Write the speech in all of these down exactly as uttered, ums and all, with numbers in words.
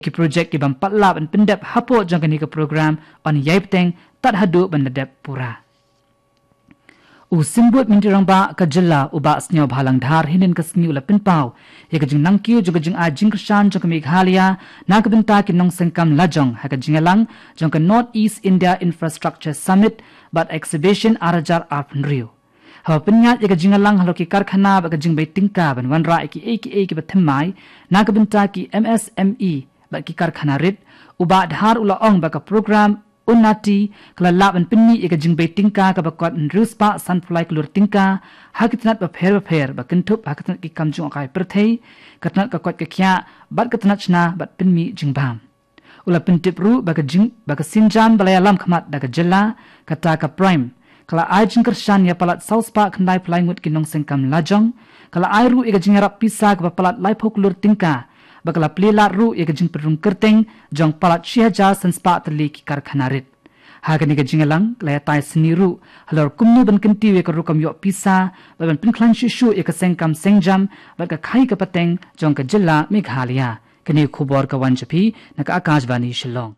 ki project ki bam patla ban pendep hapo jang kani ka program on yai peteng tat hadu ban ladep pura u simbut mintirang ba ka jilla uba snyo bhalang dhar hinin ka snyu la pinpau ye ka jing nangkyu ju ka jing a jing krishan jong ka meghalaya na ka binta ki nong sengkam lajong ha ka jingalang jong ka North East India Infrastructure Summit but exhibition arajar arpnriu ha pinyat ye ka jingalang halo ki karkhana ba ka jing bai tingka ban wan ra ki a ki a ki bathmai na ka binta ki M S M E ba ki karkhana rit uba dhar ula ong ba ka program Unnati kala laban pinni eka jingbe tingka ka bakot nruspa sunfly klur tingka hakitnat ba pher ba pher ba kintup hakitnat ki kamjung kai perthei katnat ka kot ka khya bat katnat chna bat pinmi jingbam ula pintip ru ba ka jing ba ka sinjan balaya lam khmat da ka jilla kata ka prime kala ai jingkar shan ya palat south park khandai plaingut kinong sengkam lajong kala ai ru eka jingarap pisa ka palat lai phoklur tingka bakala plela ru eka jing perung kerteng jong palat shihaja sanspa tali ki karkhanarit hagani ka jingalang laya tai seniru halor kumnu ban kinti we ka rukam yo pisa ban pinkhlan shishu eka sengkam sengjam baka khai ka pateng jong ka jilla meghalaya kani khubor ka wanjapi naka akashvani shillong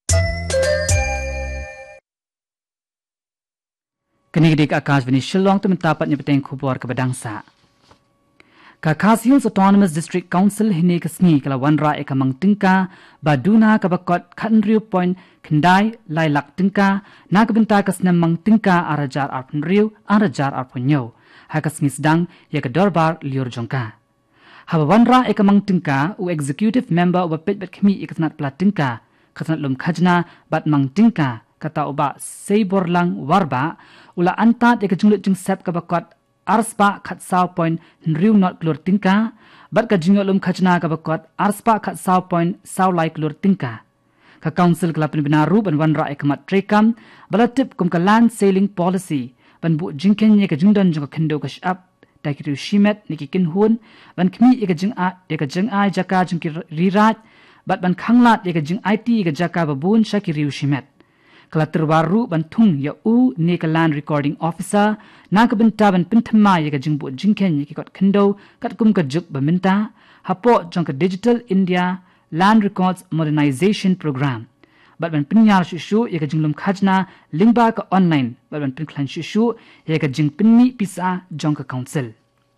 kani dik akashvani shillong tum tapat ni pateng khubor ka badangsa ka Khas Hills Autonomous District Council hine ka sni kala wanra eka mangtingka baduna ka bakot khanriu point khandai lailak tingka nakabinta ka snam mangtingka arajar arpunriu arajar arpunyo ha ka sni sedang ya ka dorbar liur jongka ha wanra eka mangtingka u executive member wa pet bet khmi ikatnat platingka khatnat lum khajna bat mangtingka kata uba seiborlang warba ula antat eka junglut jung sep ka bakot arspa khatsau point nriu not klur tingka bat ka jingolum khajna ka bakot arspa khatsau point sau lai klur tingka ka council kala pinbina ru ban wanra ekmat trekam balatip kum ka land sailing policy ban bu jingken ye ka jingdon jong khendo ka shap takiru shimet niki kin hun ban khmi ye ka jing a ye ka jing ai jaka jing ki rirat bat ban khanglat ye ka jing it ka jaka babun shakiriu shimet kala terbaru ban thung ya u ne ka land recording officer na ka binta ban pinthma ye ka jingbu jingken ye ki kot khendo kat kum ka juk ba minta hapo jong ka digital india land records modernization program bat ban pinyar shishu ye ka jinglum khajna lingba ka online bat ban pinkhlan shishu ye ka jing pinni pisa jong ka council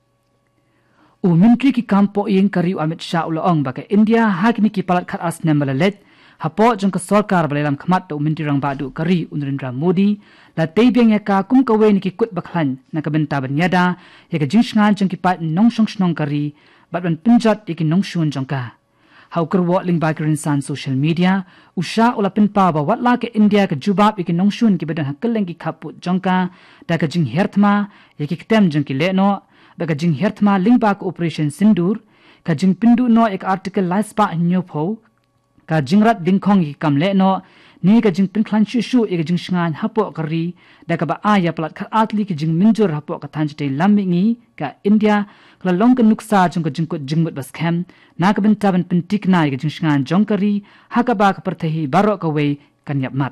u mintri ki kampo yeng kariu amit sha ulong ba ka india hakni ki palat khat as nembalalet hapo jong ka sarkar balelam khmat to mintirang badu kari Narendra Modi la teibyang ya ka kum ka we ni ki kut bakhlan na ka benta ban yada ya ka jingsngan jong ki pat nong song snong kari bat ban pinjat ya ki nong shun jong ka hau kerwo ling ba kirin san social media usha ula pin pa ba wat la ka india ka jubab ya ki nong shun ki badan hakkeleng ki khaput jong ka da ka jing herthma ya ki ktem jong ki leno ba ka jing herthma ling ba ka operation sindur ka jing pindu no ek article la spa nyopho ka jingrat dingkhong ki kamle no ni ka jing pinkhlan shishu e ka jing shngan hapo kari da ka ba aya plat khat atli ki jing minjur hapo ka thanjte lammingi ka india kala long ka nuksa jong ka jing ko jingmut bas kham na ka bin taban pintik na ka jing shngan jong kari ha ka ba ka parthehi baro ka we kanyap mat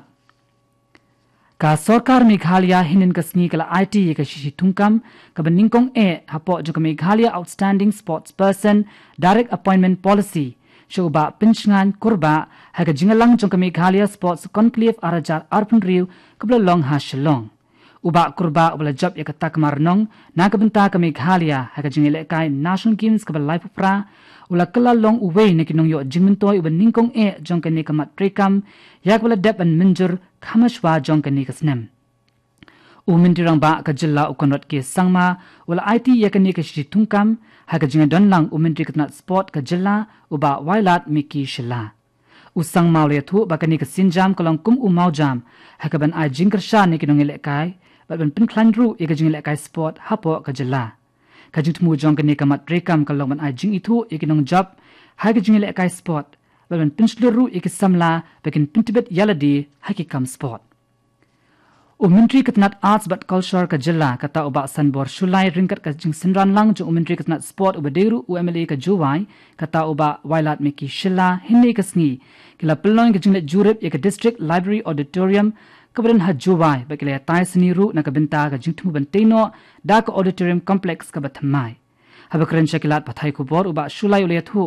ka sarkar meghalaya hinin ka sni kala I T ka shishi thungkam ka baningkong e hapo jong ka meghalaya outstanding sports person direct appointment policy shoba pinchngan kurba haga jingalang jong ka meghalaya sports conclave arajar arpunriu kabla long ha shalong uba kurba ubla job ya katak marnong na ka benta ka meghalaya haga jingile kai national games ka life pra ula kala long uwe ne kinong yo jingmintoy uban ningkong e jong ka ne ka matrekam yak bala dep an minjur khamashwa jong ka ne ka snem umindirang ba ka jilla ukonrot ke sangma wala I T ya ka ne ka shi thungkam haga jinga donlang umindri katnat sport ka jilla uba wailat miki shilla usang maule thu ba ka ne ka sinjam kalong kum u maujam haga ban ai jingkar sha ne kinong ile kai ba ban pinkhlan ru e ka jingle kai sport hapo ka jilla ka jingtmu jong ka ne ka matrekam kalong ban ai jing ithu e kinong job haga jingle kai sport ba ban pinchlu e ki samla ba kin pintibet yaladi hakikam sport Umintri katnat arts but culture ka jilla kata uba sanbor shulai ringkat ka jing sinran lang jo umintri katnat sport ubaderu U M L A ka juwai kata uba wailat miki shilla hinne ka sngi kila pelong ka jinglet jurip ya ka district library auditorium kabran ha juwai ba kila tai sniru na ka benta ka jingtmu banteno da ka auditorium complex ka bathamai habakran shakilat pathai ko bor uba shulai uliathu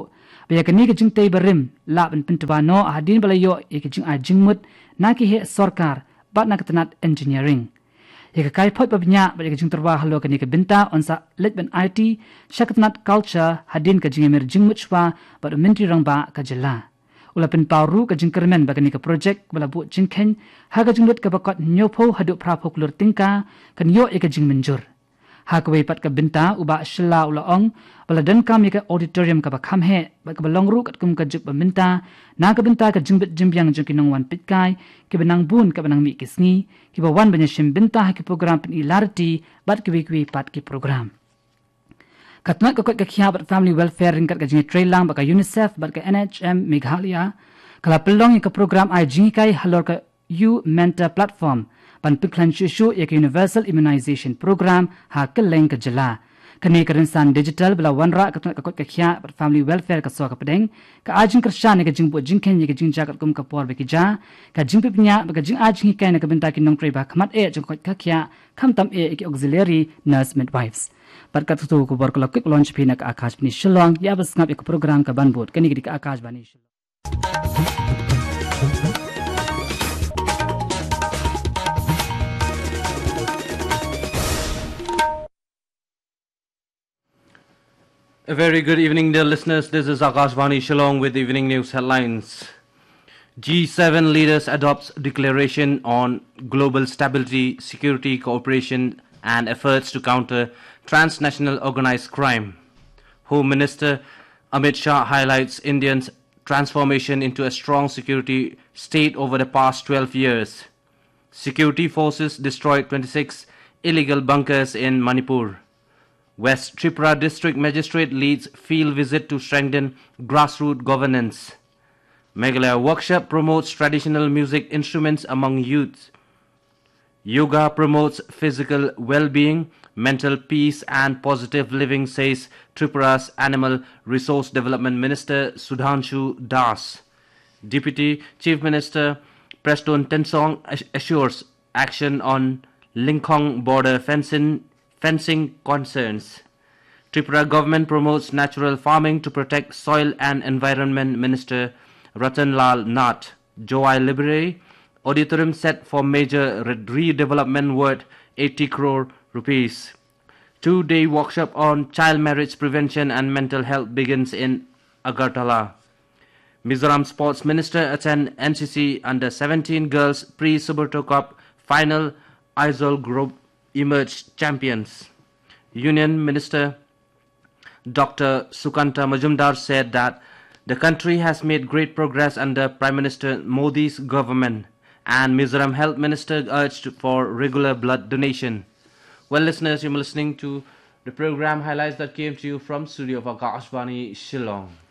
Baya kani ka jing tay barim la ban pintubano hadin balayo e ka jing a jingmut na ki he sorkar bat na katanat engineering. E ka kai pot babnya baya ka jing terwa halo kani ka binta onsa let ban I T syakatanat culture hadin ka jing emir jingmut shwa bat mentri rang ba ka jela. Ula pin paru ka jing kermen bagani ka project bala bu jing ken ha ka jing lut ka bakot nyopo hadu prapok lur tingka kan yo e ka jing menjur. Ha ka pat ka binta uba shela ula ong bala dan kam ka auditorium ka bakam he ba ka balong ru kat kum ka juk ba minta na ka binta ka jingbit jimbyang jung kinong wan pitkai ki banang bun ka banang mi kisngi ki ba wan banya shim binta ha ki program pin ilarti bat ki wi pat ki program katnat ka kot ka khia bat family welfare ring kat ka jing trailang ba ka UNICEF bat ka N H M Meghalaya kala pelong ka program ai jing kai halor ka U mentor platform ban piklan shishu ek universal immunization program ha keleng ka jela kani karinsan digital bala wanra ka ka kot ka khia family welfare ka so ka pedeng ka ajing kershan ka jingbo jingken ye ka jingja ka kum ka por be ki ja ka jingpipnya ka jing ajing kai na ka binta ki nong trei ba khamat e jing kot ka khia kham tam e ki auxiliary nurse midwives par ka tu ko bor ko quick launch phina ka akash bani shillong ya bas ngap ek program ka banbot kani ki ka akash bani shillong. A very good evening, dear listeners. This is Akashvani Shillong with evening news headlines. G seven leaders adopts declaration on global stability, security, cooperation and efforts to counter transnational organized crime. Home Minister Amit Shah highlights India's transformation into a strong security state over the past twelve years. Security forces destroyed twenty-six illegal bunkers in Manipur. West Tripura District Magistrate leads field visit to strengthen grassroots governance. Meghalaya workshop promotes traditional music instruments among youth. Yoga promotes physical well-being, mental peace and positive living, says Tripura's Animal Resource Development Minister Sudhanshu Das. Deputy Chief Minister Preston Tensong assures action on Linkhong border fencing Fencing concerns. Tripura government promotes natural farming to protect soil and environment. Minister Ratan Lal Nath. Joy Library auditorium set for major redevelopment worth eighty crore rupees. Two-day workshop on child marriage prevention and mental health begins in Agartala. Mizoram Sports Minister attend N C C under seventeen girls pre-Suburto Cup final. Aizawl Group emerged champions. Union Minister Doctor Sukanta Majumdar said that the country has made great progress under Prime Minister Modi's government, and Mizoram Health Minister urged for regular blood donation. Well, listeners, you're listening to the program highlights that came to you from studio of Akashvani Shillong.